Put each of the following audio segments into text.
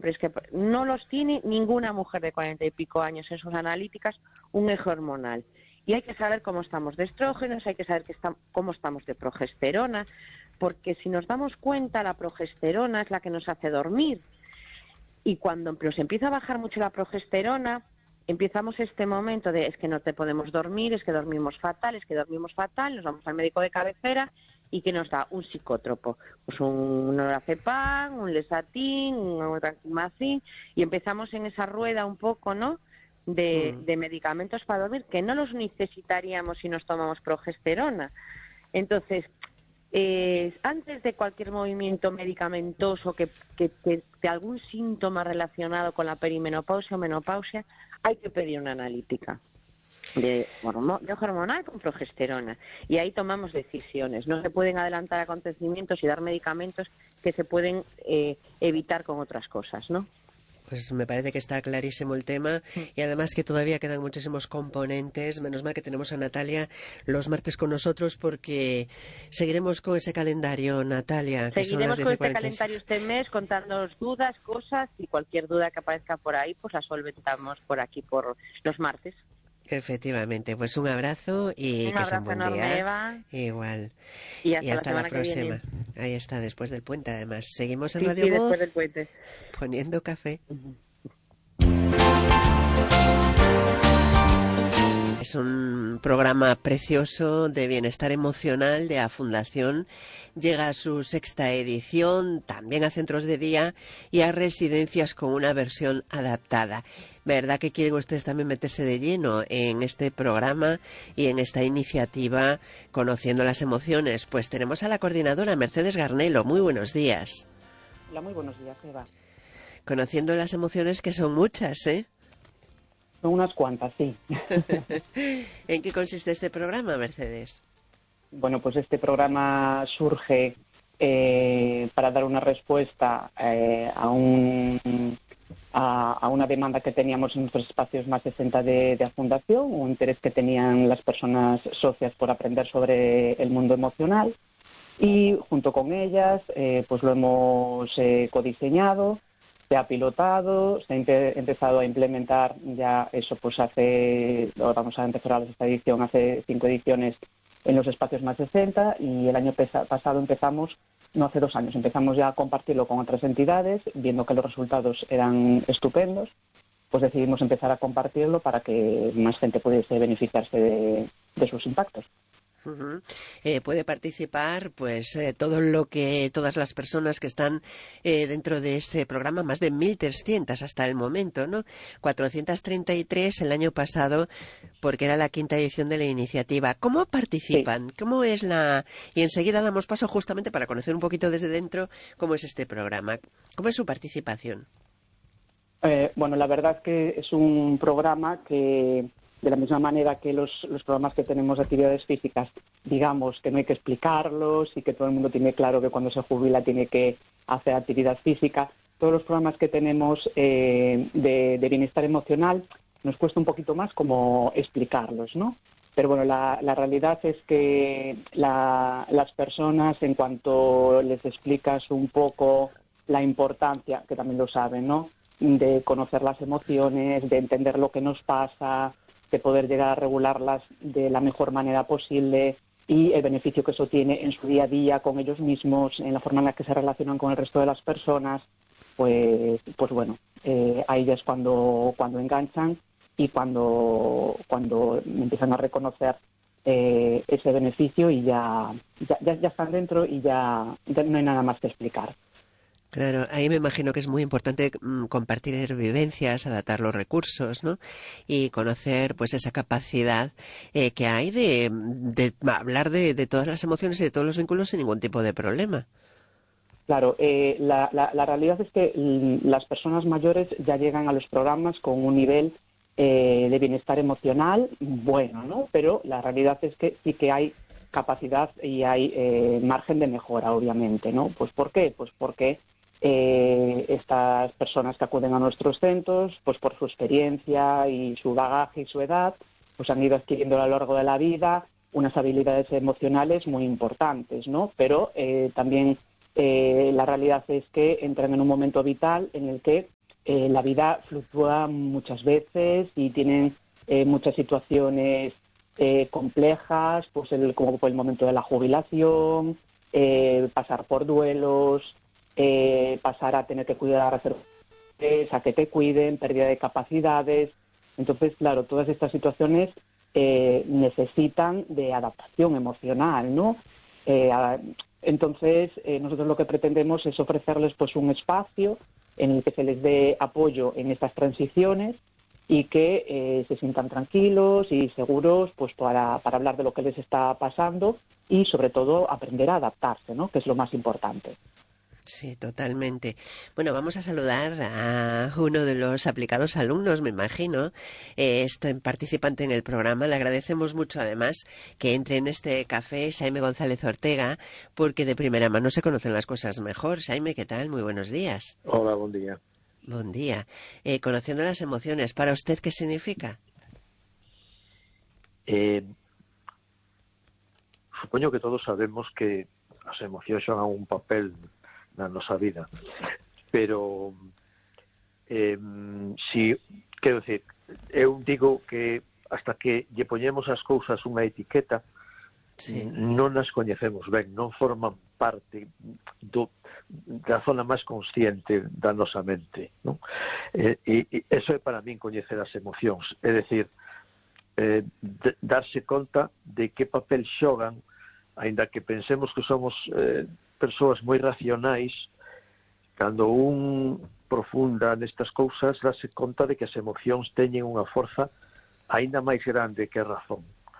pero es que no los tiene ninguna mujer de 40 y pico años en sus analíticas un eje hormonal. Y hay que saber cómo estamos de estrógenos, hay que saber cómo estamos de progesterona, porque si nos damos cuenta, la progesterona es la que nos hace dormir. Y cuando nos empieza a bajar mucho la progesterona, empezamos este momento de es que no te podemos dormir, es que dormimos fatal, nos vamos al médico de cabecera y que nos da un psicótropo, pues un lorazepam, un lesatin, un trancimacin, y empezamos en esa rueda un poco, ¿no?, de medicamentos para dormir, que no los necesitaríamos si nos tomamos progesterona. Entonces, antes de cualquier movimiento medicamentoso que de algún síntoma relacionado con la perimenopausia o menopausia, hay que pedir una analítica de hormonal con progesterona, y ahí tomamos decisiones. No se pueden adelantar acontecimientos y dar medicamentos que se pueden evitar con otras cosas, ¿no? Pues me parece que está clarísimo el tema, y además que todavía quedan muchísimos componentes. Menos mal que tenemos a Natalia los martes con nosotros, porque seguiremos con ese calendario, Natalia. Seguiremos con este calendario este mes, contándonos dudas, cosas, y cualquier duda que aparezca por ahí, pues la solventamos por aquí, por los martes. Efectivamente, pues un abrazo y que sea un buen enorme, día. Eva. Igual. Y hasta la próxima. Ahí está, después del puente, además. Seguimos en Radio Voz. Después del puente. Poniendo café. Es un programa precioso de bienestar emocional de la Fundación. Llega a su 6ª edición, también a centros de día y a residencias con una versión adaptada. ¿Verdad que quieren ustedes también meterse de lleno en este programa y en esta iniciativa Conociendo las Emociones? Pues tenemos a la coordinadora Mercedes Garnelo. Muy buenos días. Hola, muy buenos días, Eva. Conociendo las emociones, que son muchas, ¿eh? Son unas cuantas, sí. ¿En qué consiste este programa, Mercedes? Bueno, pues este programa surge para dar una respuesta a una demanda que teníamos en nuestros espacios más 60 de la Fundación, un interés que tenían las personas socias por aprender sobre el mundo emocional, y junto con ellas pues lo hemos codiseñado, se ha pilotado, se ha empezado a implementar ya eso, pues vamos a empezar a esta edición, hace 5 ediciones en los espacios más 60, y el año pasado hace 2 años, empezamos ya a compartirlo con otras entidades, viendo que los resultados eran estupendos, pues decidimos empezar a compartirlo para que más gente pudiese beneficiarse de sus impactos. Puede participar pues todas las personas que están dentro de ese programa, más de 1.300 hasta el momento, ¿no? 433 el año pasado, porque era la 5ª edición de la iniciativa. ¿Cómo participan? Sí. ¿Cómo es y enseguida damos paso justamente para conocer un poquito desde dentro cómo es este programa? ¿Cómo es su participación? Bueno, la verdad es que es un programa que, de la misma manera que los programas que tenemos de actividades físicas, digamos que no hay que explicarlos y que todo el mundo tiene claro que cuando se jubila tiene que hacer actividad física, todos los programas que tenemos de bienestar emocional nos cuesta un poquito más como explicarlos, ¿no? Pero bueno, la realidad es que las personas, en cuanto les explicas un poco la importancia, que también lo saben, ¿no?, de conocer las emociones, de entender lo que nos pasa, de poder llegar a regularlas de la mejor manera posible, y el beneficio que eso tiene en su día a día con ellos mismos, en la forma en la que se relacionan con el resto de las personas, pues bueno, ahí ya es cuando enganchan y cuando empiezan a reconocer ese beneficio, y ya están dentro y ya no hay nada más que explicar. Claro, ahí me imagino que es muy importante compartir vivencias, adaptar los recursos, ¿no? Y conocer pues esa capacidad que hay de hablar de todas las emociones y de todos los vínculos sin ningún tipo de problema. Claro, la realidad es que las personas mayores ya llegan a los programas con un nivel de bienestar emocional bueno, ¿no? Pero la realidad es que sí que hay capacidad y hay margen de mejora, obviamente, ¿no? Pues ¿por qué? Pues porque estas personas que acuden a nuestros centros, pues por su experiencia y su bagaje y su edad, pues han ido adquiriendo a lo largo de la vida unas habilidades emocionales muy importantes, ¿no? Pero también la realidad es que entran en un momento vital en el que la vida fluctúa muchas veces y tienen muchas situaciones complejas, pues como el momento de la jubilación, pasar por duelos, pasar a tener que cuidar a que te cuiden, pérdida de capacidades. Entonces, claro, todas estas situaciones necesitan de adaptación emocional, ¿no? Entonces, nosotros lo que pretendemos es ofrecerles pues un espacio en el que se les dé apoyo en estas transiciones y que se sientan tranquilos y seguros pues para hablar de lo que les está pasando y, sobre todo, aprender a adaptarse, ¿no? Que es lo más importante. Sí, totalmente. Bueno, vamos a saludar a uno de los aplicados alumnos, me imagino, este participante en el programa. Le agradecemos mucho, además, que entre en este café, Xaime González Ortega, porque de primera mano se conocen las cosas mejor. Xaime, ¿qué tal? Muy buenos días. Hola, buen día. Buen día. Conociendo las emociones, ¿para usted qué significa? Supoño que todos sabemos que as emocións xogan un papel na nosa vida, pero quero decir, eu digo que hasta que lle poñemos as cousas unha etiqueta, sí, non as coñecemos ben, non forman parte da zona máis consciente da nosa mente, non? E eso é para min coñecer as emocións, é dicir, darse conta de que papel xogan, aínda que pensemos que somos persoas moi racionais, cando un profunda nestas cousas, darse conta de que as emocións teñen unha forza aínda máis grande que a razón.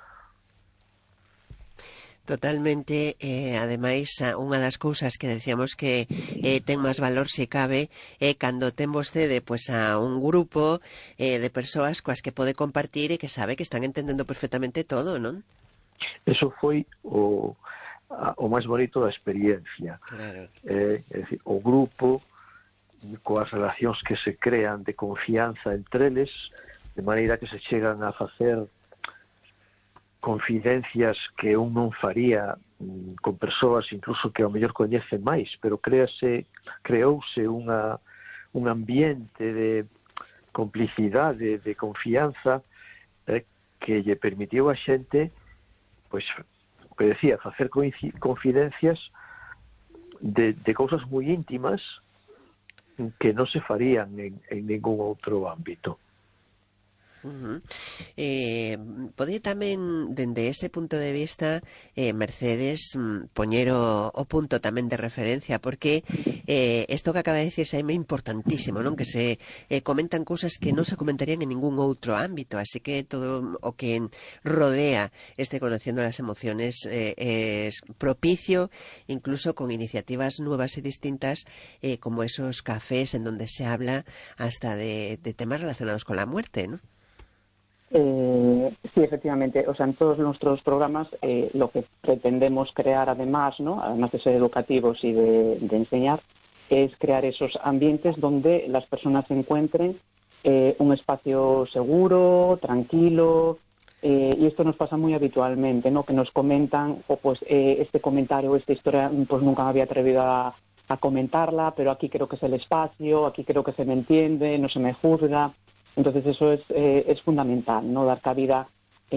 Totalmente, ademais, unha das cousas que decíamos que ten máis valor se cabe cando ten vostede pues, a un grupo de persoas coas que pode compartir e que sabe que están entendendo perfectamente todo, non? Eso foi o máis bonito da experiencia. Claro. É dicir, o grupo, coas relacións que se crean de confianza entre eles, de maneira que se chegan a facer confidencias que un non faría con persoas incluso que ao mellor coñece máis, pero creouse un ambiente de complicidade, de confianza que lle permitiu a xente, pois, o que decía, facer confidencias de cousas moi íntimas que non se farían en ningún outro ámbito. Pode tamén, dende ese punto de vista, Mercedes, poñer o punto tamén de referencia, porque isto que acaba de dicir Xaime é importantísimo, non? Que se comentan cousas que non se comentarían en ningún outro ámbito, así que todo o que rodea este Conociendo las Emociones es propicio, incluso con iniciativas nuevas y distintas, como esos cafés en donde se habla hasta de temas relacionados con la muerte, ¿no? Sí, efectivamente. O sea, en todos nuestros programas lo que pretendemos crear, además, ¿no? Además de ser educativos y de enseñar, es crear esos ambientes donde las personas encuentren un espacio seguro, tranquilo, y esto nos pasa muy habitualmente, ¿no? Que nos comentan, pues este comentario, esta historia, pues nunca me había atrevido a comentarla, pero aquí creo que es el espacio, aquí creo que se me entiende, no se me juzga. Entonces eso es fundamental, ¿no? Dar cabida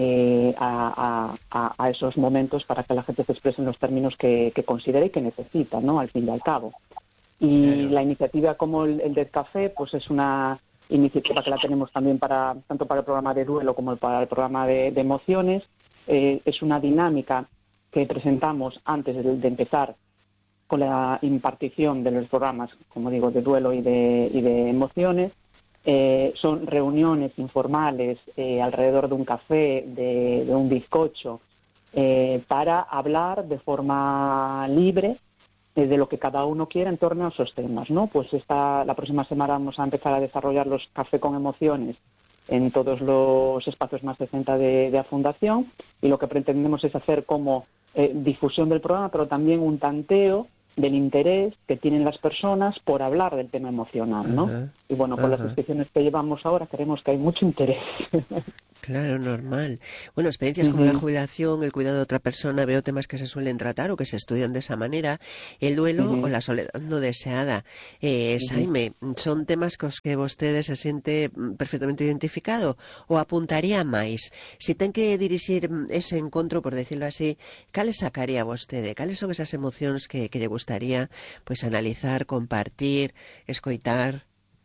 a esos momentos para que la gente se exprese en los términos que considere y que necesita, ¿no? Al fin y al cabo. Y la iniciativa como el del café, pues es una iniciativa que la tenemos también tanto para el programa de duelo como para el programa de emociones. Es una dinámica que presentamos antes de empezar con la impartición de los programas, como digo, de duelo y de emociones. Son reuniones informales alrededor de un café, de un bizcocho, para hablar de forma libre de lo que cada uno quiera en torno a esos temas, ¿no? Pues la próxima semana vamos a empezar a desarrollar los café con emociones en todos los espacios más de 60 de la Fundación, y lo que pretendemos es hacer como difusión del programa, pero también un tanteo del interés que tienen las personas por hablar del tema emocional, ¿no? Y bueno, con las inscripciones que llevamos ahora creemos que hay mucho interés. Claro, normal. Bueno, experiencias como la jubilación, el cuidado de otra persona, veo temas que se suelen tratar o que se estudian de esa manera, el duelo o la soledad no deseada. Xaime, son temas cos que vostede se siente perfectamente identificado ou apuntaría máis? Si ten que dirixir ese encontro, por decirlo así, cales sacaría vostede? Cales son esas emocións que lle gustaría pois analizar, compartir, escoitar?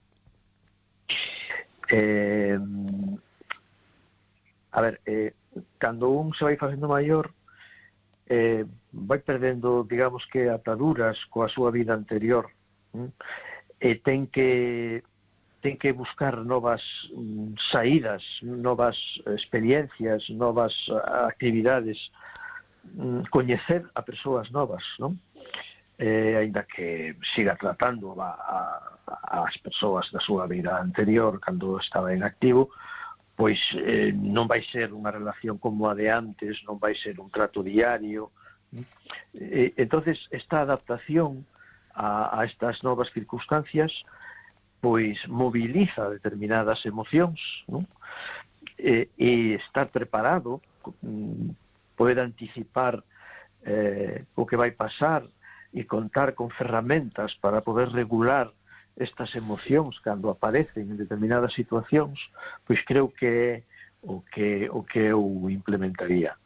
A ver, cando un se vai facendo maior, vai perdendo, digamos que, ataduras coa súa vida anterior, e ten que buscar novas saídas, novas experiencias, novas actividades, coñecer a persoas novas, non? Aínda que siga tratando as persoas da súa vida anterior cando estaba en activo, pois non vai ser unha relación como a de antes, non vai ser un trato diario. Entonces, esta adaptación a estas novas circunstancias pois moviliza determinadas emocións, non? E estar preparado, poder anticipar o que vai pasar e contar con ferramentas para poder regular estas emocións cando aparecen en determinadas situacións, pois creo que é o que eu implementaría.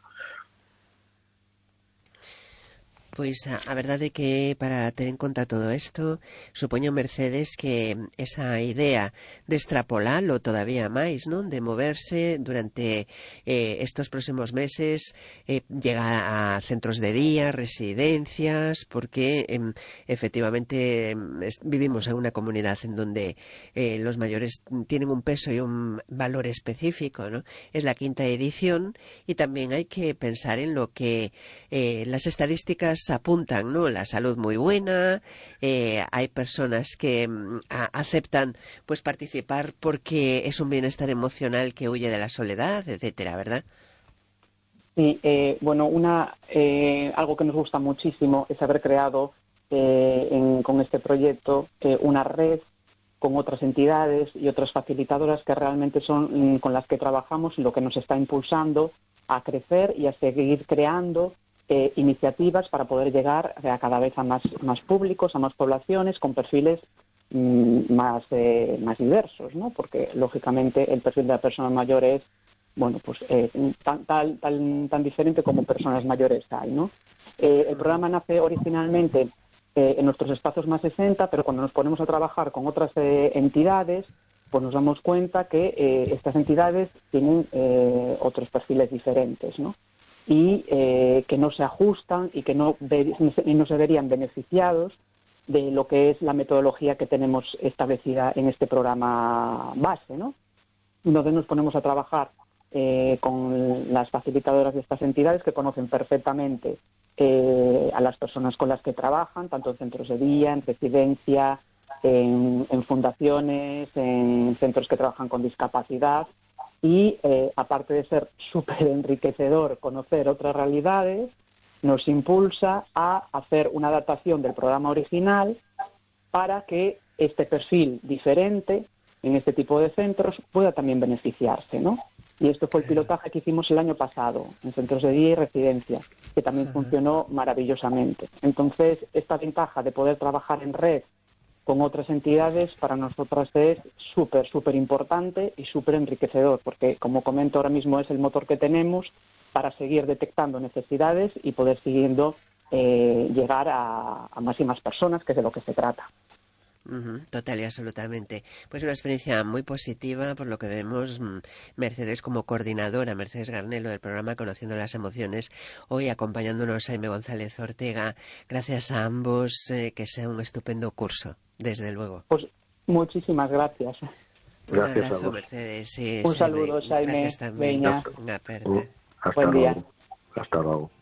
Pois a verdade é que para ter en conta todo isto, supoño, Mercedes, que esa idea de extrapolalo todavía máis, non? De moverse durante estos próximos meses, llega a centros de día, residencias, porque efectivamente vivimos en una comunidad en donde los mayores tienen un peso y un valor específico, ¿no? Es la 5ª edición y también hay que pensar en lo que las estadísticas apuntan, ¿no? La salud muy buena, hay personas que aceptan pues participar porque es un bienestar emocional que huye de la soledad, etcétera, ¿verdad? Sí, bueno, algo que nos gusta muchísimo es haber creado con este proyecto una red con otras entidades y otras facilitadoras que realmente son con las que trabajamos y lo que nos está impulsando a crecer y a seguir creando iniciativas para poder llegar a cada vez a más públicos, a más poblaciones, con perfiles más diversos, ¿no? Porque, lógicamente, el perfil de la persona mayor es, bueno, pues tan diferente como personas mayores hay, ¿no? El programa nace originalmente en nuestros espacios más 60, pero cuando nos ponemos a trabajar con otras entidades, pues nos damos cuenta que estas entidades tienen otros perfiles diferentes, ¿no? Y que no se ajustan y que no se verían beneficiados de lo que es la metodología que tenemos establecida en este programa base, ¿no? Entonces nos ponemos a trabajar con las facilitadoras de estas entidades que conocen perfectamente a las personas con las que trabajan, tanto en centros de día, en residencia, en fundaciones, en centros que trabajan con discapacidad. Y aparte de ser súper enriquecedor conocer otras realidades, nos impulsa a hacer una adaptación del programa original para que este perfil diferente en este tipo de centros pueda también beneficiarse, ¿no? Y esto fue el pilotaje que hicimos el año pasado en centros de día y residencia, que también funcionó maravillosamente. Entonces, esta ventaja de poder trabajar en red con otras entidades para nosotras es súper importante y súper enriquecedor, porque, como comento, ahora mismo es el motor que tenemos para seguir detectando necesidades y poder siguiendo llegar a más y más personas, que es de lo que se trata. Total y absolutamente. Pues una experiencia muy positiva, por lo que vemos, Mercedes como coordinadora, Mercedes Garnelo del programa Conociendo las Emociones, hoy acompañándonos Xaime González Ortega. Gracias a ambos, que sea un estupendo curso, desde luego. Pues muchísimas gracias. Gracias un abrazo, a vos. Mercedes. Sí, un saludo, Xaime. Gracias también. Veña. Una aperta. Buen día. Hasta luego.